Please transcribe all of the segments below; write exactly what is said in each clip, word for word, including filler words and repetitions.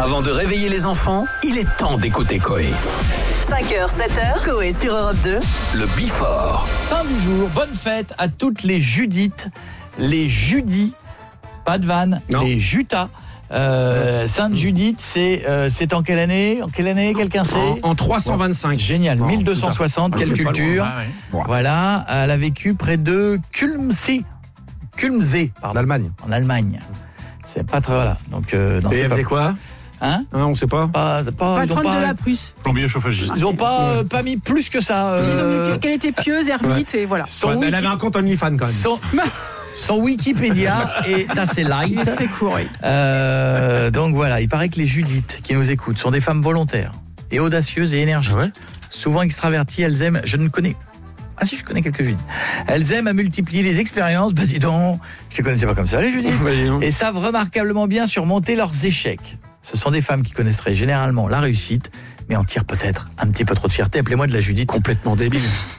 Avant de réveiller les enfants, il est temps d'écouter Coé. cinq heures, sept heures, Coé sur Europe deux. Le Before. Saint du jour, bonne fête à toutes les Judith, les Judis, pas de vanne, Non. les Jutas. Euh, Sainte Judith, c'est euh, c'est en quelle année En quelle année quelqu'un sait? En, en trois cent vingt-cinq. Génial, Bon, mille deux cent soixante, quelle c'est pas culture. loin. Ah, ouais. Voilà, elle a vécu près de Kulmsee, Kulmsee, En pardon, Allemagne. en Allemagne. C'est pas très voilà. Donc euh, non, Et c'est elle pas faisait quoi hein hein, On sait pas. pas, c'est pas, ils ont Patronne pas, de la Prusse. Plombier chauffagiste. ils ont pas euh, pas mis plus que ça. Ils ont euh, dit qu'elle était pieuse, ermite, et voilà. son, Ouais, wiki- elle avait un compte OnlyFans quand même. son, son Wikipédia est assez light. Il est très court, oui. Euh, donc voilà, il paraît que les Judith qui nous écoutent sont des femmes volontaires et audacieuses et énergiques. Ah ouais Souvent extraverties, elles aiment... Je ne connais... Ah si, je connais quelques Judith. Elles aiment à multiplier les expériences. Bah dis donc, je les connaissais pas comme ça, les Judith. Bah, dis donc. Et savent remarquablement bien surmonter leurs échecs. Ce sont des femmes qui connaisseraient généralement la réussite, mais en tirent peut-être un petit peu trop de fierté. Appelez-moi de la Judith. Complètement débile.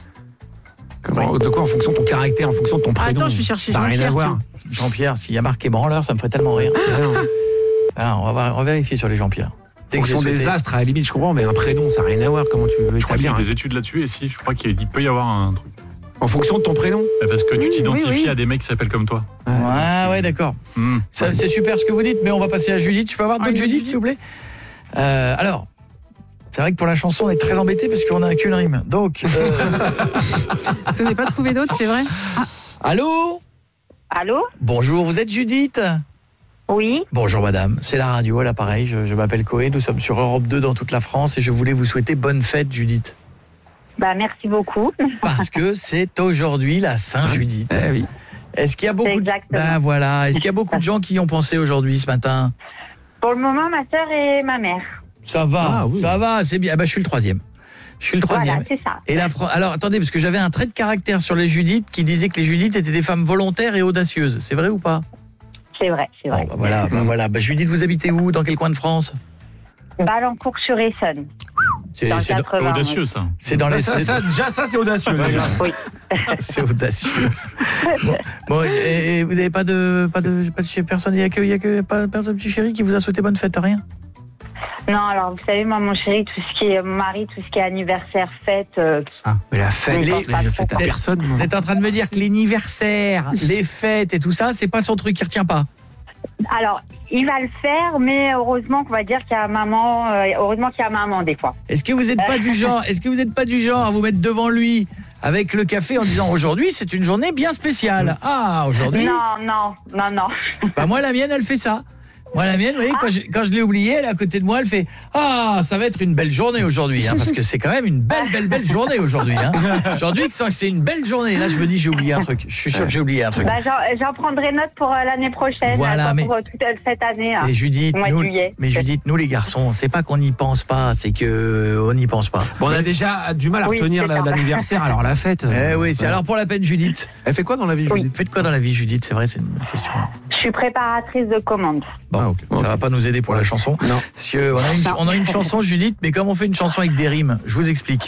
Comment, de quoi en fonction de ton caractère, en fonction de ton prénom? Attends, je vais chercher Ça n'a rien à Jean-Pierre, voir. Jean-Pierre, s'il y a marqué branleur, ça me ferait tellement rire. Ah non. Ah, on, va voir, on va vérifier sur les Jean-Pierre. En Dès que j'ai fonction des souhaité- astres, à la limite, je comprends, mais un prénom, ça n'a rien à voir. Comment tu veux Je crois qu'il y a établir des études là-dessus et si, je crois qu'il peut y avoir un truc. En fonction de ton prénom? Parce que tu Oui, t'identifies oui, oui. à des mecs qui s'appellent comme toi. Ouais, ouais, d'accord. Hmm. Ça, c'est super ce que vous dites, mais on va passer à Judith. Je peux avoir Ah, d'autres une autre Judith, s'il vous plaît euh, Alors, c'est vrai que pour la chanson, on est très embêtés parce qu'on n'a qu'une rime. Donc, euh, Vous n'avez pas trouvé d'autres, c'est vrai? allô Allô? Bonjour, vous êtes Judith? Oui, Bonjour madame, c'est la radio à l'appareil, je, je m'appelle Coé, nous sommes sur Europe deux dans toute la France et je voulais vous souhaiter bonne fête Judith. bah merci beaucoup. Parce que c'est aujourd'hui la Saint-Judith. Eh oui. Est-ce qu'il y a beaucoup de... Exactement. Ben voilà, est-ce qu'il y a beaucoup de gens qui y ont pensé aujourd'hui ce matin? Pour le moment, ma sœur et ma mère. Ça va, Ah, oui. ça va, c'est bien. Ah ben, je suis le troisième. Je suis le troisième. Voilà, c'est ça. Et la Fran- Alors, attendez, parce que j'avais un trait de caractère sur les Judith qui disait que les Judith étaient des femmes volontaires et audacieuses. C'est vrai ou pas? C'est vrai, c'est Bon, vrai. bah voilà, bah voilà. Bah, Judith, vous habitez où? Dans quel coin de France? Balancourt-sur-Essonne. C'est Dans le c'est dans, quatre-vingts, Audacieux, ça. c'est dans les... Ça, ça, déjà, ça, c'est audacieux. déjà. Oui. C'est audacieux. Bon, bon, et, et vous n'avez pas de, pas de, pas de chez personne, il n'y a que, il y a que pas personne, petit chéri, qui vous a souhaité bonne fête, rien? Non, alors vous savez, moi, mon chéri, tout ce qui est mon mari, tout ce qui est anniversaire, fête, euh, Ah, mais la fête, Mais les, pense pas je trop, fête à quoi. personne. moi. Vous êtes en train de me dire que l'anniversaire, les fêtes et tout ça, c'est pas son truc qui retient pas? alors, il va le faire, mais heureusement qu'on va dire qu'il y a maman, euh, heureusement qu'il y a maman des fois. Est-ce que vous n'êtes pas du genre, est-ce que vous n'êtes pas du genre à vous mettre devant lui avec le café en disant aujourd'hui c'est une journée bien spéciale? Ah, aujourd'hui. Non, non, non, non. Bah moi la mienne elle fait ça. Moi la mienne, vous voyez, quand je, quand je l'ai oubliée, elle est à côté de moi, elle fait ah ça va être une belle journée aujourd'hui, hein, parce que c'est quand même une belle belle belle journée aujourd'hui. Hein. Aujourd'hui c'est une belle journée. Là je me dis j'ai oublié un truc. Je suis sûr que j'ai oublié un truc. Bah, j'en, j'en prendrai note pour euh, l'année prochaine, Voilà, pas mais- pour euh, toute euh, cette année. hein. Et Judith, Au mois de nous, juillet. mais Judith, nous les garçons, c'est pas qu'on n'y pense pas, c'est que on n'y pense pas. Bon, on a déjà du mal à Oui, retenir c'est la- ça. l'anniversaire, alors la fête. Eh oui, c'est euh, alors pour la peine Judith. Elle fait quoi dans la vie, Oui. Judith? Faites quoi dans la vie Judith? C'est vrai, c'est une bonne question. Je suis préparatrice de commande. Bon, Ah, ok. ça Ok. va pas nous aider pour la chanson. Non. Parce que on a une, on a une chanson Judith, mais comme on fait une chanson avec des rimes, je vous explique.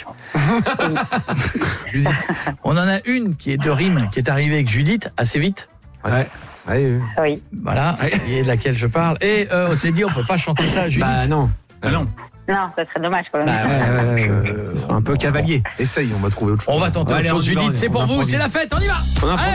Judith. On en a une qui est de rimes, qui est arrivée avec Judith assez vite. Ouais. Allez, Oui. Voilà, et de laquelle je parle. Et euh, on s'est dit, on peut pas chanter ça, Judith. Bah non. Ah non. Non, ça serait dommage quand même. Bah, Ouais, ouais, ouais, euh, ouais. C'est un peu cavalier. essaye, on va trouver autre chose. on va tenter Allez, autre on chose, y va, Judith. on- C'est on pour vous, improvise. c'est la fête, on y va. On improvise.